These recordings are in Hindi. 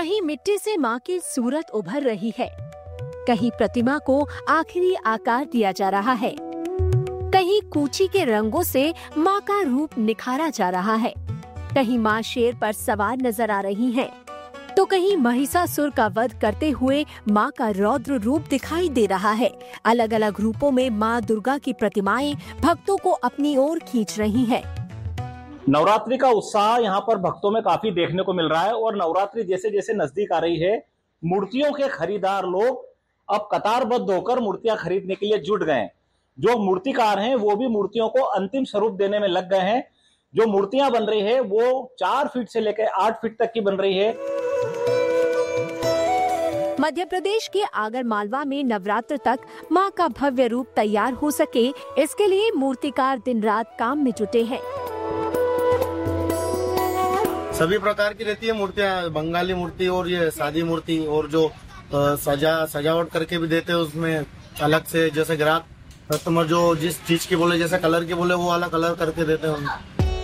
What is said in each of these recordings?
कहीं मिट्टी से माँ की सूरत उभर रही है, कहीं प्रतिमा को आखिरी आकार दिया जा रहा है, कहीं कूची के रंगों से माँ का रूप निखारा जा रहा है, कहीं माँ शेर पर सवार नजर आ रही हैं, तो कहीं महिषासुर का वध करते हुए माँ का रौद्र रूप दिखाई दे रहा है। अलग अलग रूपों में माँ दुर्गा की प्रतिमाएं भक्तों को अपनी ओर खींच रही हैं। नवरात्रि का उत्साह यहाँ पर भक्तों में काफी देखने को मिल रहा है और नवरात्रि जैसे जैसे नजदीक आ रही है, मूर्तियों के खरीदार लोग अब कतारबद्ध होकर मूर्तियां खरीदने के लिए जुट गए हैं। जो मूर्तिकार हैं वो भी मूर्तियों को अंतिम स्वरूप देने में लग गए हैं। जो मूर्तियां बन रही है वो 4 फीट से लेकर 8 फीट तक की बन रही है। मध्य प्रदेश के आगर मालवा में नवरात्र तक मां का भव्य रूप तैयार हो सके, इसके लिए मूर्तिकार दिन रात काम में जुटे हैं। सभी प्रकार की रहती है मूर्तियाँ, बंगाली मूर्ति और ये सादी मूर्ति, और जो सजावट करके भी देते हैं उसमें अलग से, जैसे ग्राहक कस्टमर जो जिस चीज की बोले, जैसे कलर की बोले वो वाला कलर करके देते हैं।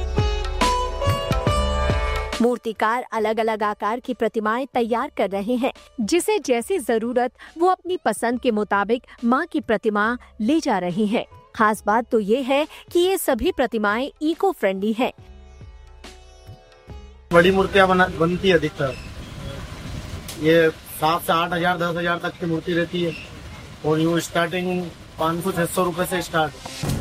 मूर्तिकार अलग अलग आकार की प्रतिमाएं तैयार कर रहे हैं, जिसे जैसी जरूरत वो अपनी पसंद के मुताबिक मां की प्रतिमा ले जा रहे हैं। खास बात तो ये है कि ये सभी प्रतिमाएं इको फ्रेंडली हैं। बड़ी मूर्तियां बनती है अधिकतर, ये 7 से 8 हजार 10 हजार तक की मूर्ति रहती है, और यूँ स्टार्टिंग 500-600 रुपए से स्टार्ट।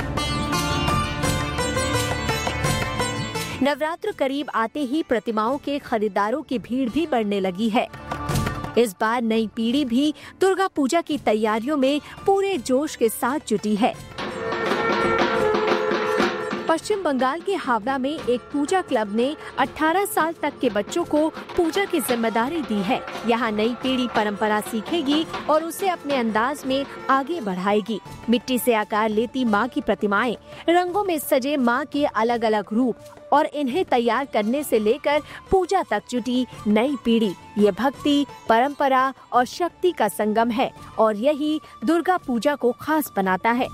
नवरात्र करीब आते ही प्रतिमाओं के खरीदारों की भीड़ भी बढ़ने लगी है। इस बार नई पीढ़ी भी दुर्गा पूजा की तैयारियों में पूरे जोश के साथ जुटी है। पश्चिम बंगाल के हावड़ा में एक पूजा क्लब ने 18 साल तक के बच्चों को पूजा की जिम्मेदारी दी है। यहाँ नई पीढ़ी परंपरा सीखेगी और उसे अपने अंदाज में आगे बढ़ाएगी। मिट्टी से आकार लेती माँ की प्रतिमाएं, रंगों में सजे माँ के अलग अलग रूप और इन्हें तैयार करने से लेकर पूजा तक जुटी नई पीढ़ी, ये भक्ति, परंपरा और शक्ति का संगम है और यही दुर्गा पूजा को खास बनाता है।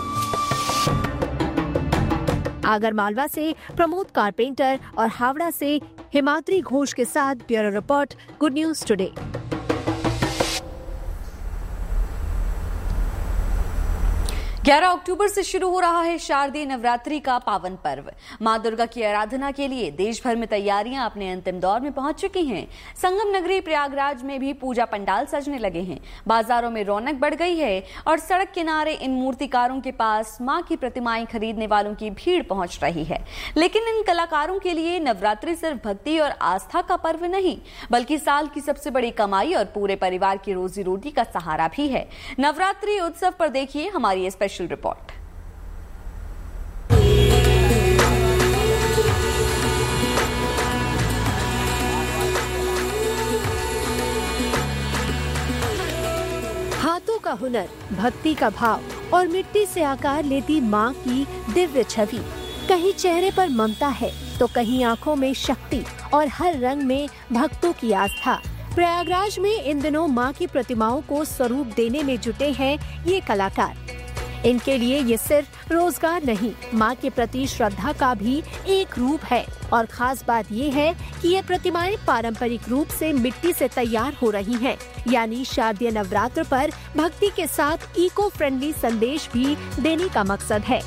आगर मालवा से प्रमोद कारपेंटर और हावड़ा से हिमाद्री घोष के साथ bureau report, good news today. 11 अक्टूबर से शुरू हो रहा है शारदीय नवरात्रि का पावन पर्व। मां दुर्गा की आराधना के लिए देश भर में तैयारियां अपने अंतिम दौर में पहुंच चुकी हैं। संगम नगरी प्रयागराज में भी पूजा पंडाल सजने लगे हैं। बाजारों में रौनक बढ़ गई है और सड़क किनारे इन मूर्तिकारों के पास मां की प्रतिमाएं खरीदने वालों की भीड़ पहुंच रही है। लेकिन इन कलाकारों के लिए नवरात्रि सिर्फ भक्ति और आस्था का पर्व नहीं, बल्कि साल की सबसे बड़ी कमाई और पूरे परिवार की रोजी रोटी का सहारा भी है। नवरात्रि उत्सव पर देखिए हमारी स्पेशल रिपोर्ट। हाथों का हुनर, भक्ति का भाव और मिट्टी से आकार लेती माँ की दिव्य छवि। कहीं चेहरे पर ममता है तो कहीं आंखों में शक्ति और हर रंग में भक्तों की आस्था। प्रयागराज में इन दिनों माँ की प्रतिमाओं को स्वरूप देने में जुटे हैं ये कलाकार। इनके लिए ये सिर्फ रोजगार नहीं, माँ के प्रति श्रद्धा का भी एक रूप है। और खास बात ये है कि ये प्रतिमाएं पारंपरिक रूप से मिट्टी से तैयार हो रही हैं, यानी शारदीय नवरात्र पर भक्ति के साथ इको फ्रेंडली संदेश भी देने का मकसद है।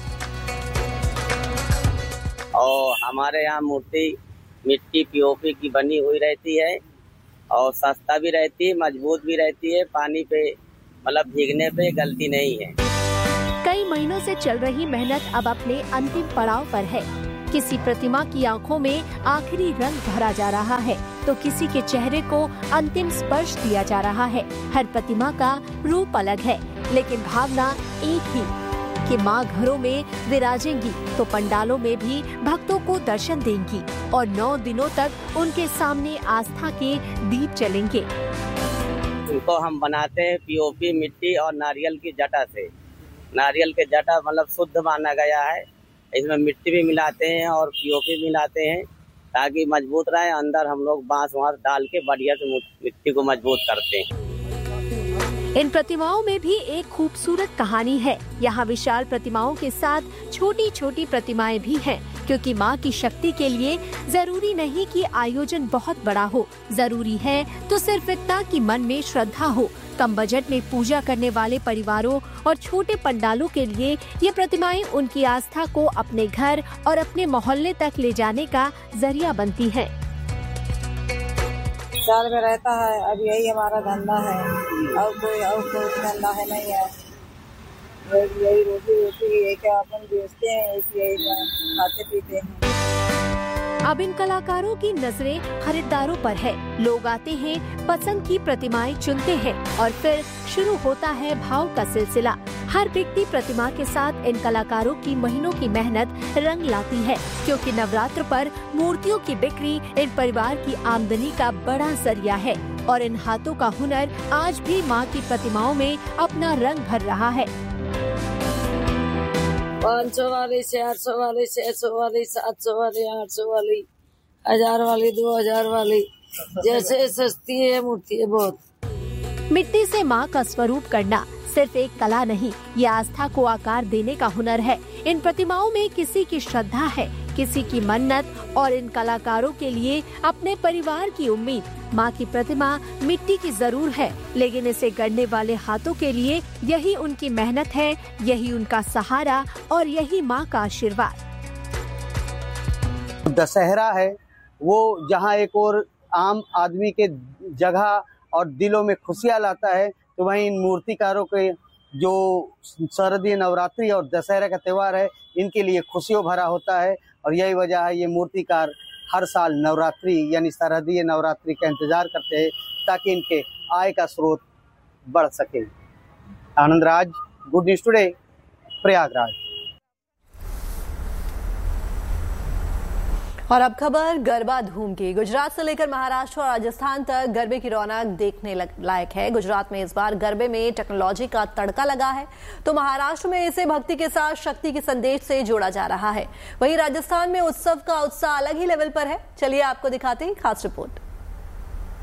और हमारे यहाँ मूर्ति मिट्टी पीओपी की बनी हुई रहती है और सस्ता भी रहती है, मजबूत भी रहती है, पानी पे मतलब भीगने पे गलती नहीं है। कई महीनों से चल रही मेहनत अब अपने अंतिम पड़ाव पर है। किसी प्रतिमा की आंखों में आखिरी रंग भरा जा रहा है तो किसी के चेहरे को अंतिम स्पर्श दिया जा रहा है। हर प्रतिमा का रूप अलग है, लेकिन भावना एक ही कि माँ घरों में विराजेंगी तो पंडालों में भी भक्तों को दर्शन देंगी और 9 दिनों तक उनके सामने आस्था के दीप जलेंगे। इनको हम बनाते हैं पीओपी मिट्टी और नारियल की जटा से। नारियल के जटा मतलब शुद्ध माना गया है। इसमें मिट्टी भी मिलाते हैं और पीओपी मिलाते हैं ताकि मजबूत रहे। अंदर हम लोग बांस डाल के बढ़िया से मिट्टी को मजबूत करते हैं। इन प्रतिमाओं में भी एक खूबसूरत कहानी है। यहाँ विशाल प्रतिमाओं के साथ छोटी छोटी प्रतिमाएं भी हैं। क्योंकि माँ की शक्ति के लिए जरूरी नहीं कि आयोजन बहुत बड़ा हो, जरूरी है तो सिर्फ इतना कि मन में श्रद्धा हो। कम बजट में पूजा करने वाले परिवारों और छोटे पंडालों के लिए ये प्रतिमाएं उनकी आस्था को अपने घर और अपने मोहल्ले तक ले जाने का जरिया बनती हैं। साल में रहता है, अब यही हमारा धंधा है, और कोई धंधा है नहीं है, यही रोटी है क्या अपन बेचते हैं, यही खाते पीते हैं। अब इन कलाकारों की नजरें खरीदारों पर है। लोग आते हैं, पसंद की प्रतिमाएं चुनते हैं और फिर शुरू होता है भाव का सिलसिला। हर बिकती प्रतिमा के साथ इन कलाकारों की महीनों की मेहनत रंग लाती है, क्योंकि नवरात्र पर मूर्तियों की बिक्री इन परिवार की आमदनी का बड़ा जरिया है और इन हाथों का हुनर आज भी माँ की प्रतिमाओं में अपना रंग भर रहा है। 500 वाली, 600 वाली, 600 वाली, 700 वाली, 800 वाली, 1000 वाली, 2000 वाली, जैसे सस्ती है मूर्ति है बहुत। मिट्टी से माँ का स्वरूप करना सिर्फ एक कला नहीं, ये आस्था को आकार देने का हुनर है। इन प्रतिमाओं में किसी की श्रद्धा है, किसी की मन्नत और इन कलाकारों के लिए अपने परिवार की उम्मीद। माँ की प्रतिमा मिट्टी की जरूर है, लेकिन इसे गढ़ने वाले हाथों के लिए यही उनकी मेहनत है, यही उनका सहारा और यही माँ का आशीर्वाद। दशहरा है वो जहाँ एक और आम आदमी के जगह और दिलों में खुशियाँ लाता है, तो वहीं इन मूर्तिकारों के जो शारदीय नवरात्रि और दशहरा का त्यौहार है, इनके लिए खुशियों भरा होता है। और यही वजह है ये मूर्तिकार हर साल नवरात्रि यानी शारदीय नवरात्रि का इंतजार करते हैं ताकि इनके आय का स्रोत बढ़ सके। Anand Raj, good news today, Prayagraj. और अब खबर गरबा धूम की। गुजरात से लेकर महाराष्ट्र और राजस्थान तक गरबे की रौनक देखने लायक है। गुजरात में इस बार गरबे में टेक्नोलॉजी का तड़का लगा है, तो महाराष्ट्र में इसे भक्ति के साथ शक्ति के संदेश से जोड़ा जा रहा है। वहीं राजस्थान में उत्सव का उत्साह अलग ही लेवल पर है। चलिए आपको दिखाते हैं खास रिपोर्ट।